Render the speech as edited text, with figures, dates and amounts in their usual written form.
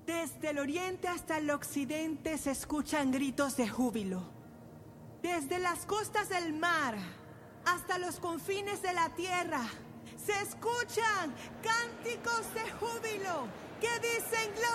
Desde el oriente hasta el occidente se escuchan gritos de júbilo. Desde las costas del mar hasta los confines de la tierra se escuchan cánticos de júbilo que dicen